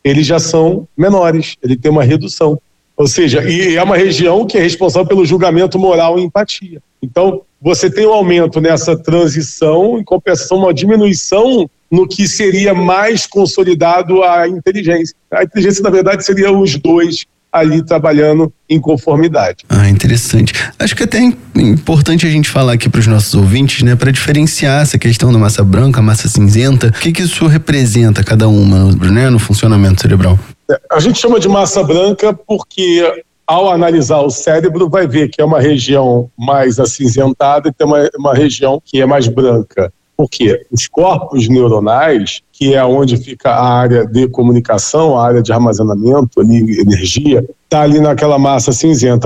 eles já são menores, ele tem uma redução. Ou seja, e é uma região que é responsável pelo julgamento moral e empatia. Então, você tem um aumento nessa transição, em compensação, uma diminuição no que seria mais consolidado a inteligência. A inteligência, na verdade, seria os dois ali trabalhando em conformidade. Interessante. Acho que até é importante a gente falar aqui para os nossos ouvintes, né, para diferenciar essa questão da massa branca, massa cinzenta. O que isso representa cada uma, né, no funcionamento cerebral? A gente chama de massa branca porque, ao analisar o cérebro, vai ver que é uma região mais acinzentada e tem uma região que é mais branca. Por quê? Os corpos neuronais, que é onde fica a área de comunicação, a área de armazenamento, ali, energia, está ali naquela massa cinzenta.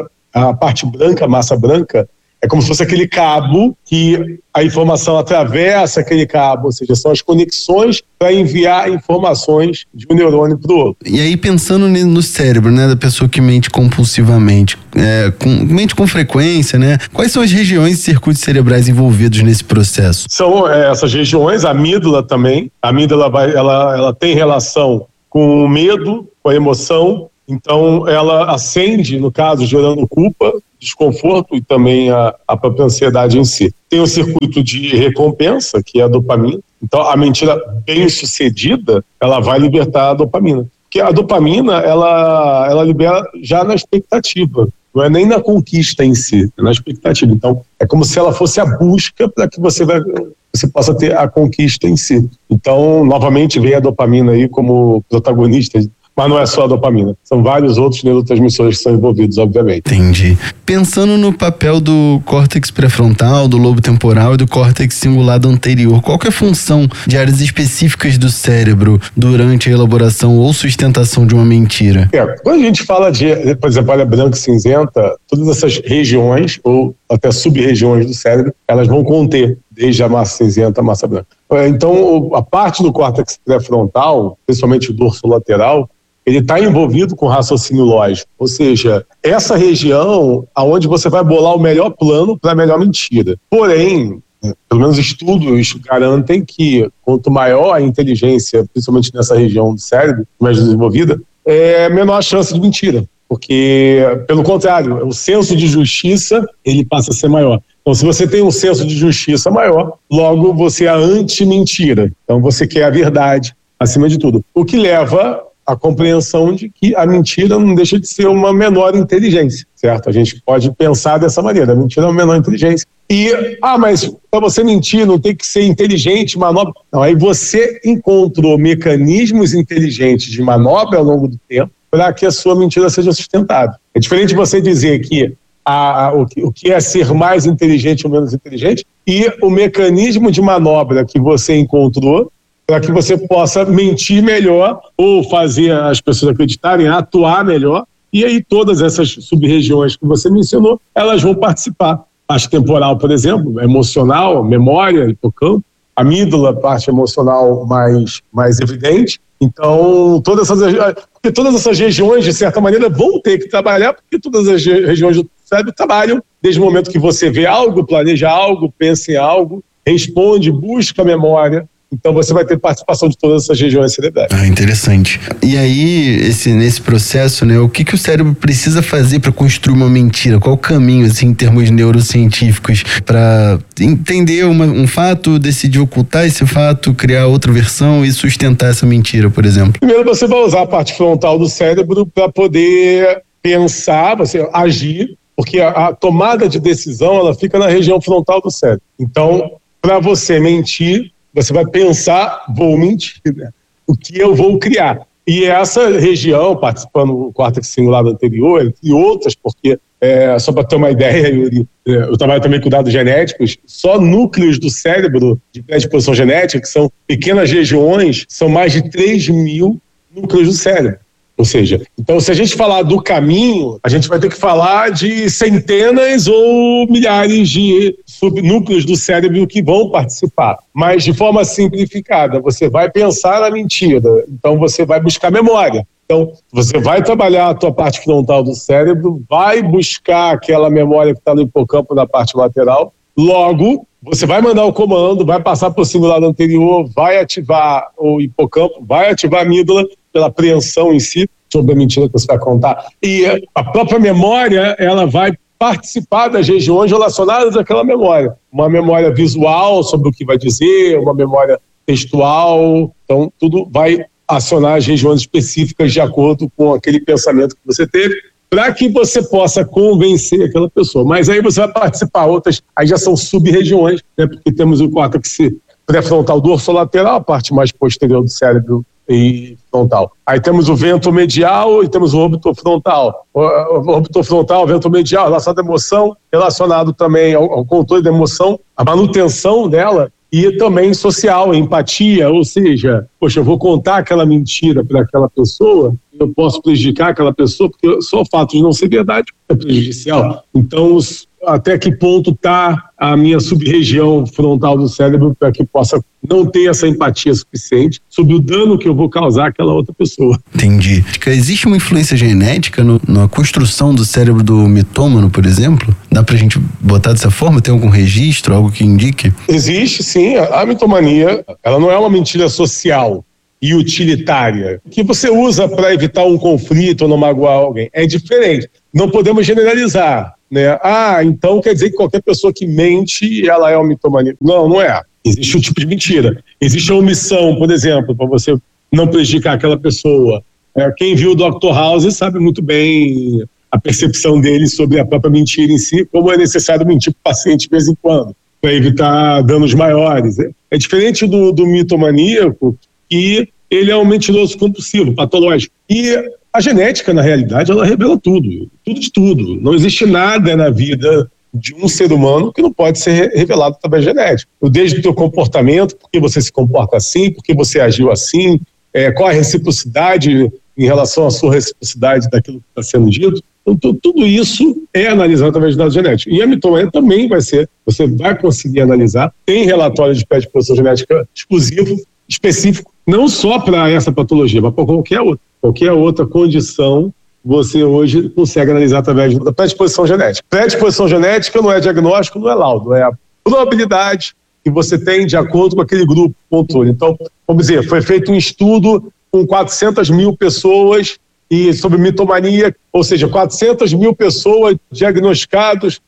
A parte branca, a massa branca, é como se fosse aquele cabo que a informação atravessa aquele cabo, ou seja, são as conexões para enviar informações de um neurônio para o outro. E aí, pensando no cérebro, né, da pessoa que mente compulsivamente, mente com frequência, né? Quais são as regiões e circuitos cerebrais envolvidos nesse processo? São essas regiões, a amígdala também. A amígdala ela tem relação com o medo, com a emoção. Então, ela acende, no caso, gerando culpa, desconforto e também a própria ansiedade em si. Tem o circuito de recompensa, que é a dopamina. Então, a mentira bem-sucedida, ela vai libertar a dopamina. Porque a dopamina, ela libera já na expectativa. Não é nem na conquista em si, é na expectativa. Então, é como se ela fosse a busca para que você possa ter a conquista em si. Então, novamente, vem a dopamina aí como protagonista. Mas não é só a dopamina, são vários outros neurotransmissores que são envolvidos, obviamente. Entendi. Pensando no papel do córtex pré-frontal, do lobo temporal e do córtex cingulado anterior, qual que é a função de áreas específicas do cérebro durante a elaboração ou sustentação de uma mentira? Quando a gente fala de, por exemplo, área branca e cinzenta, todas essas regiões ou até sub-regiões do cérebro, elas vão conter desde a massa cinzenta à massa branca. Então, a parte do córtex pré-frontal, principalmente o dorso lateral, ele está envolvido com raciocínio lógico, ou seja, essa região aonde você vai bolar o melhor plano para a melhor mentira. Porém, pelo menos estudos garantem que quanto maior a inteligência, principalmente nessa região do cérebro, mais desenvolvida, menor a chance de mentira. Porque, pelo contrário, o senso de justiça, ele passa a ser maior. Então, se você tem um senso de justiça maior, logo você é anti-mentira. Então, você quer a verdade acima de tudo. O que leva a compreensão de que a mentira não deixa de ser uma menor inteligência, certo? A gente pode pensar dessa maneira, a mentira é uma menor inteligência. Mas para você mentir não tem que ser inteligente, manobra. Não, aí você encontrou mecanismos inteligentes de manobra ao longo do tempo para que a sua mentira seja sustentável. É diferente de você dizer que o que é ser mais inteligente ou menos inteligente e o mecanismo de manobra que você encontrou para que você possa mentir melhor ou fazer as pessoas acreditarem, atuar melhor, e aí todas essas sub-regiões que você mencionou, elas vão participar. Parte temporal, por exemplo, emocional, memória, hipocampo, amígdala, parte emocional mais evidente. Então, todas essas regiões, de certa maneira, vão ter que trabalhar, porque todas as regiões do cérebro trabalham desde o momento que você vê algo, planeja algo, pensa em algo, responde, busca a memória. Então você vai ter participação de todas essas regiões cerebrais. Interessante. E aí, nesse processo, né, o que o cérebro precisa fazer para construir uma mentira? Qual o caminho, assim, em termos neurocientíficos, para entender um fato, decidir ocultar esse fato, criar outra versão e sustentar essa mentira, por exemplo? Primeiro você vai usar a parte frontal do cérebro para poder pensar, você agir, porque a tomada de decisão ela fica na região frontal do cérebro. Então, para você mentir, você vai pensar, vou mentir, né? O que eu vou criar. E essa região, participando do córtex cingulado anterior, entre outras, porque, só para ter uma ideia, eu trabalho também com dados genéticos, só núcleos do cérebro de predisposição genética, que são pequenas regiões, são mais de 3.000 núcleos do cérebro. Ou seja, então se a gente falar do caminho, a gente vai ter que falar de centenas ou milhares de subnúcleos do cérebro que vão participar. Mas de forma simplificada, você vai pensar na mentira, então você vai buscar memória. Então, você vai trabalhar a tua parte frontal do cérebro, vai buscar aquela memória que está no hipocampo na parte lateral, logo você vai mandar o comando, vai passar para o cingulado anterior, vai ativar o hipocampo, vai ativar a amígdala pela apreensão em si, sobre a mentira que você vai contar. E a própria memória, ela vai participar das regiões relacionadas àquela memória. Uma memória visual sobre o que vai dizer, uma memória textual. Então, tudo vai acionar as regiões específicas de acordo com aquele pensamento que você teve, para que você possa convencer aquela pessoa. Mas aí você vai participar, outras, aí já são sub-regiões, né? Porque temos o córtex pré-frontal dorsolateral, a parte mais posterior do cérebro e frontal. Aí temos o ventromedial e temos o orbitofrontal. O orbitofrontal, ventromedial, relacionado à emoção, relacionado também ao controle da emoção, a manutenção dela, e também social, empatia, ou seja, poxa, eu vou contar aquela mentira para aquela pessoa, eu posso prejudicar aquela pessoa, porque só o fato de não ser verdade é prejudicial. Então, até que ponto está a minha sub-região frontal do cérebro para que possa não ter essa empatia suficiente sobre o dano que eu vou causar àquela outra pessoa. Entendi. Existe uma influência genética na construção do cérebro do mitômano, por exemplo? Dá pra gente botar dessa forma? Tem algum registro, algo que indique? Existe, sim. A mitomania, ela não é uma mentira social e utilitária, que você usa para evitar um conflito ou não magoar alguém. É diferente. Não podemos generalizar, né? Então quer dizer que qualquer pessoa que mente, ela é uma mitomania. Não, não é. Existe um tipo de mentira. Existe a omissão, por exemplo, para você não prejudicar aquela pessoa. Quem viu o Dr. House sabe muito bem a percepção dele sobre a própria mentira em si, como é necessário mentir para o paciente de vez em quando, para evitar danos maiores. É diferente do mitomaníaco, que ele é um mentiroso compulsivo, patológico. E a genética, na realidade, ela revela tudo de tudo. Não existe nada na vida de um ser humano que não pode ser revelado através da genética. Desde o teu comportamento, por que você se comporta assim, por que você agiu assim, qual a reciprocidade em relação à sua reciprocidade daquilo que está sendo dito. Então, tudo isso é analisado através de dados genéticos. E a mitomania também vai ser, você vai conseguir analisar, tem relatório de predisposição genética exclusivo, específico, não só para essa patologia, mas para qualquer outra condição, você hoje consegue analisar através da predisposição genética. Predisposição genética não é diagnóstico, não é laudo, é a probabilidade que você tem de acordo com aquele grupo controle. Então, vamos dizer, foi feito um estudo com 400 mil pessoas e sobre mitomania, ou seja, 400 mil pessoas diagnosticadas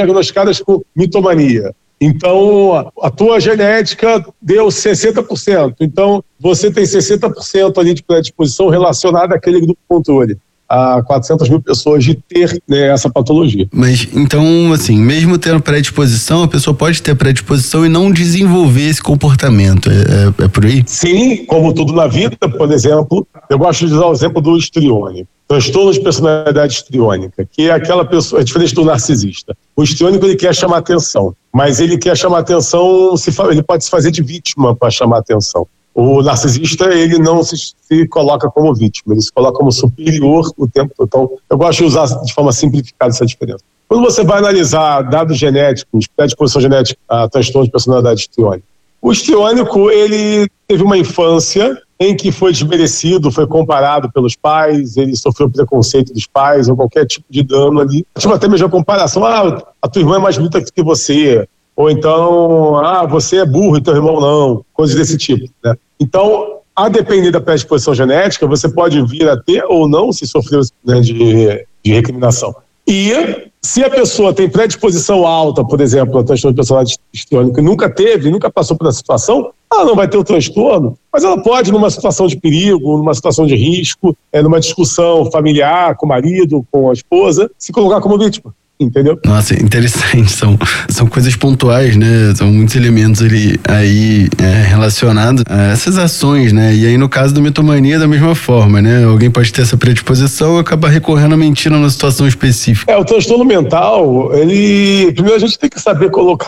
com mitomania. Então, a tua genética deu 60%. Então, você tem 60% ali de predisposição relacionada àquele grupo controle. A 400 mil pessoas de ter, né, essa patologia. Mas, então, assim, mesmo tendo predisposição, a pessoa pode ter predisposição e não desenvolver esse comportamento. É por aí? Sim, como tudo na vida, por exemplo, eu gosto de usar o exemplo do histriônico. Transtorno de personalidade histriônica, que é aquela pessoa, é diferente do narcisista. O histriônico, ele quer chamar atenção, mas ele quer chamar atenção, ele pode se fazer de vítima para chamar atenção. O narcisista, ele não se coloca como vítima, ele se coloca como superior o tempo todo. Então, eu gosto de usar de forma simplificada essa diferença. Quando você vai analisar dados genéticos, predisposição genética a transtorno de personalidade histriônica, o histriônico, ele teve uma infância em que foi desmerecido, foi comparado pelos pais, ele sofreu preconceito dos pais ou qualquer tipo de dano ali. Tipo, até mesmo a comparação, a tua irmã é mais bonita que você, ou então, você é burro e teu irmão não, coisas desse tipo, né? Então, a depender da predisposição genética, você pode vir a ter ou não se sofreu, né, de recriminação. E se a pessoa tem predisposição alta, por exemplo, a transtorno de personalidade histriônica, e nunca passou por essa situação, ela não vai ter o transtorno, mas ela pode, numa situação de perigo, numa situação de risco, numa discussão familiar com o marido, com a esposa, se colocar como vítima. Entendeu? Nossa, interessante, são coisas pontuais, né? São muitos elementos aí relacionados a essas ações, né? E aí no caso da mitomania da mesma forma, né? Alguém pode ter essa predisposição e acabar recorrendo à mentira numa situação específica. O transtorno mental, primeiro a gente tem que saber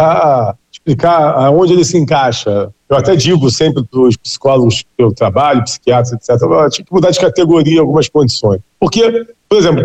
explicar aonde ele se encaixa. Eu até digo sempre para os psicólogos que eu trabalho, psiquiatras, etc., tinha que mudar de categoria em algumas condições. Porque, por exemplo,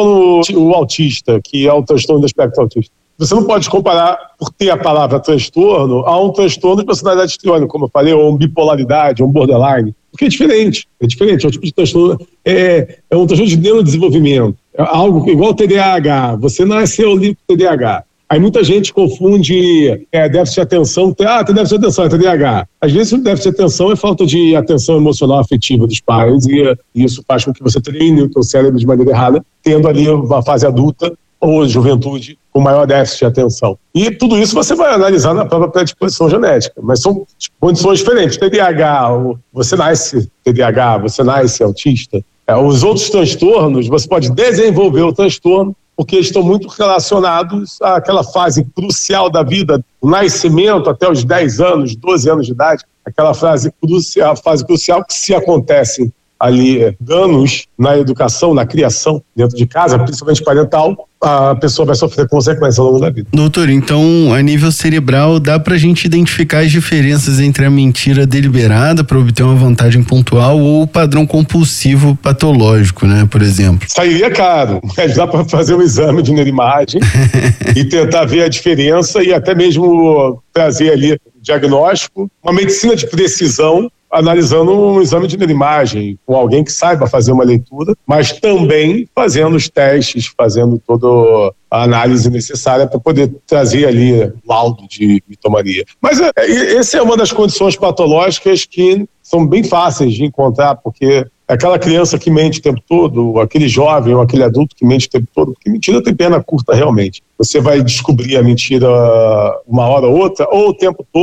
o autista, que é o transtorno do espectro autista, você não pode comparar, por ter a palavra transtorno, a um transtorno de personalidade histriônica, como eu falei, ou uma bipolaridade, ou um borderline, porque é diferente, é um tipo de transtorno, é um transtorno de neurodesenvolvimento, é algo igual o TDAH, você nasceu ali com TDAH, Aí muita gente confunde déficit de atenção, tem déficit de atenção, é TDAH. Às vezes o déficit de atenção é falta de atenção emocional afetiva dos pais e isso faz com que você treine o teu cérebro de maneira errada, tendo ali uma fase adulta ou juventude com maior déficit de atenção. E tudo isso você vai analisar na própria predisposição genética, mas são condições diferentes. TDAH, você nasce TDAH, você nasce autista. Os outros transtornos, você pode desenvolver o transtorno porque eles estão muito relacionados àquela fase crucial da vida, o nascimento até os 10 anos, 12 anos de idade, aquela fase crucial que se acontecem ali danos na educação, na criação dentro de casa, principalmente parental, a pessoa vai sofrer consequências ao longo da vida. Doutor, então a nível cerebral dá pra gente identificar as diferenças entre a mentira deliberada para obter uma vantagem pontual ou o padrão compulsivo patológico, né, por exemplo? Sairia caro, mas dá para fazer um exame de neuroimagem e tentar ver a diferença e até mesmo trazer ali diagnóstico, uma medicina de precisão, analisando um exame de neuroimagem com alguém que saiba fazer uma leitura, mas também fazendo os testes, fazendo toda a análise necessária para poder trazer ali laudo de mitomania. Mas essa é uma das condições patológicas que são bem fáceis de encontrar, porque aquela criança que mente o tempo todo, aquele jovem ou aquele adulto que mente o tempo todo, porque mentira tem pena curta realmente. Você vai descobrir a mentira uma hora ou outra, ou o tempo todo,